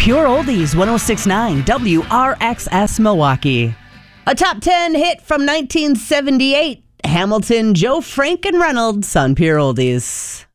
Pure Oldies 106.9 WRXS Milwaukee. A top 10 hit from 1978. Hamilton, Joe Frank, and Reynolds on Pure Oldies.